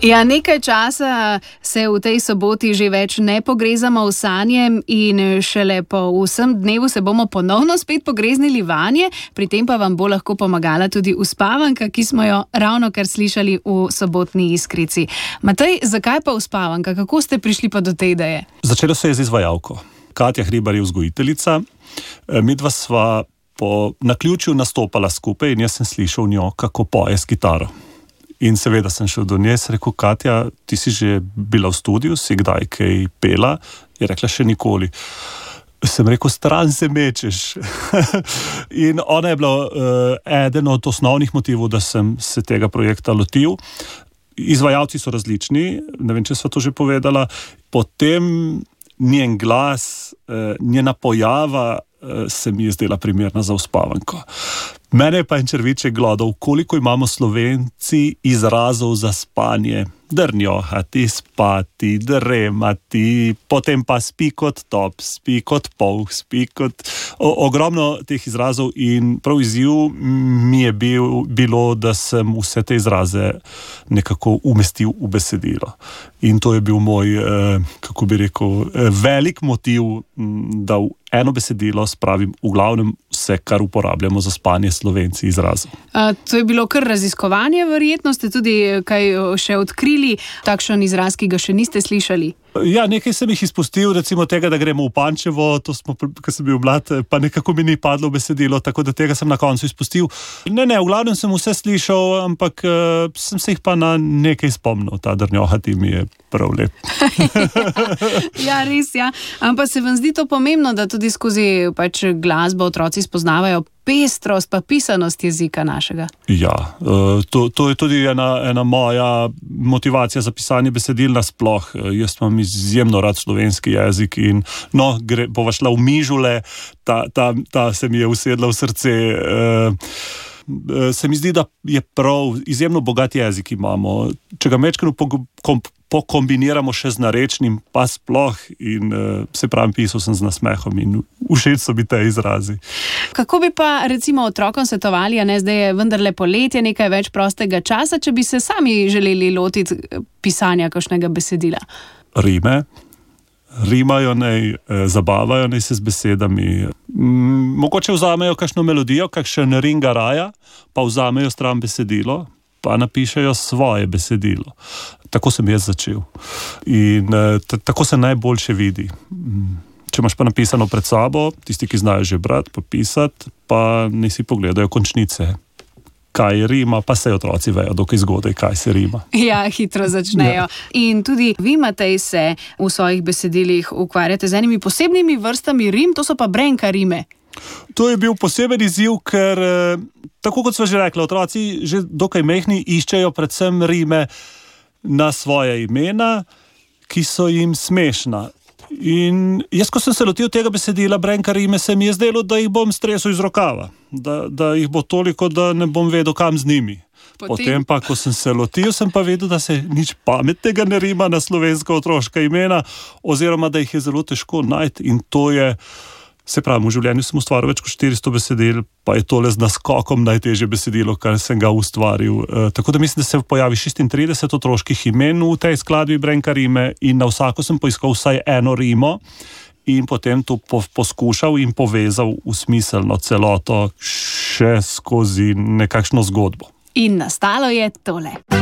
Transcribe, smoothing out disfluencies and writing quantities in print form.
Ja, nekaj časa se v tej soboti že več ne pogrezamo v sanje in šele po vsem dnevu se bomo ponovno spet pogreznili vanje, pri tem pa vam bo lahko pomagala tudi uspavanka, ki smo jo ravnokar slišali v sobotni Iskrici. Matej, zakaj pa uspavanka? Kako ste prišli pa do te ideje? Začelo se je z izvajalko. Katja Hribar je vzgojiteljica. Midva sva po naključju nastopala skupaj in jaz sem slišal njo, kako poje s kitaro. In seveda sem šel do nje, sem rekel, Katja, ti si že bila v studiu, si kdaj kaj pela? Je rekla, še nikoli. Sem rekel, stran se mečeš. In ona je bila eden od osnovnih motivov, da sem se tega projekta lotil. Izvajalci so različni, ne vem, če sva to že povedala. Potem njen glas, njena pojava se mi je zdela primerna za uspavanko. Mene je pa en črviček glodal, koliko imamo Slovenci izrazov za spanje. Drnjohati, spati, dremati, potem pa spi kot top, spi kot polh, spi kot... Ogromno teh izrazov in prav izziv mi je bilo, da sem vse te izraze nekako umestil v besedilo. In to je bil moj, kako bi rekel, velik motiv, da v eno besedilo spravim v glavnem vse, kar uporabljamo za spanje Slovenci izrazov. To je bilo kar raziskovanje, verjetno ste tudi kaj še odkrili, takšen izraz, ki ga še niste slišali. Ja, nekaj sem jih izpustil, recimo tega, da gremo v Pančevo, to smo, ko sem bil mlad, pa nekako mi ni padlo v besedilo, tako da tega sem na koncu izpustil. Ne, v glavnem sem vse slišal, ampak sem se jih pa na nekaj spomnil, ta drnjohati mi je prav lep. Ja, res, ja. Ampak se vam zdi to pomembno, da tudi skozi pač glasbo otroci spoznavajo pestrost pa pisanost jezika našega? Ja, to je tudi ena moja motivacija za pisanje besedil nasploh. Jaz imam izjemno rad slovenski jezik in bova šla v mižule, ta se mi je usedla v srce. Se mi zdi, da je prav izjemno bogat jezik imamo. Če ga mečkeno pokombiniramo še z narečnim, pa sploh in se pravim, pisal sem z nasmehom in všeč so mi te izrazi. Kako bi pa recimo otrokom svetovali, a ne, zdaj je vendarle poletje, nekaj več prostega časa, če bi se sami želeli lotiti pisanja kakšnega besedila? Rime. Rimajo naj, zabavajo naj se z besedami. Mogoče vzamejo kakšno melodijo, kakšen ringaraja, pa vzamejo stran besedilo, pa napišejo svoje besedilo. Tako sem jaz začel. In tako se najboljše vidi. Če imaš pa napisano pred sabo, tisti, ki znajo že brati, pa pisati, pa naj si pogledajo končnice. Kaj rima, pa se otroci vejo, dokaj zgodaj, kaj se rima. Ja, hitro začnejo. Ja. In tudi vi, Matej, se v svojih besedilih ukvarjate z enimi posebnimi vrstami rim, to so pa brenka rime. To je bil poseben izziv, ker, tako kot sva že rekla, otroci že dokaj mehni iščejo predvsem rime na svoje imena, ki so jim smešna. In jaz, ko sem se lotil tega besedila brenka rime, se mi je zdelo, da jih bom stresel iz rokava. Da jih bo toliko, da ne bom vedel, kam z njimi. Potem pa, ko sem se lotil, sem pa vedel, da se nič pametnega ne rima na slovenska otroška imena, oziroma da jih je zelo težko najti. In to je, se pravi, v življenju sem ustvaril več kot 400 besedil, pa je tole z naskokom najtežje besedilo, kar sem ga ustvaril. Tako da mislim, da se pojavi 36 otroških imen v tej skladbi brenka rime in na vsako sem poiskal vsaj eno rimo in potem to poskušal in povezal v smiselno celoto še skozi nekakšno zgodbo. In nastalo je tole.